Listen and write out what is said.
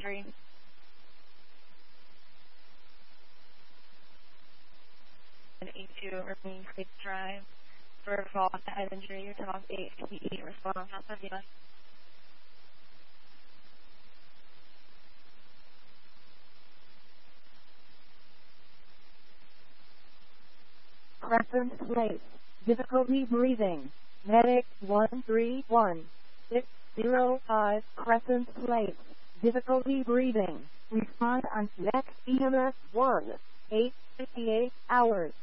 injury. An E2 remain safe drive for fall head injury. Your 10-8 PE response. Crescent Lake. Difficulty breathing. Medic 131605 Crescent Lake. Difficulty breathing. Respond on next EMS 1. 8:58 hours.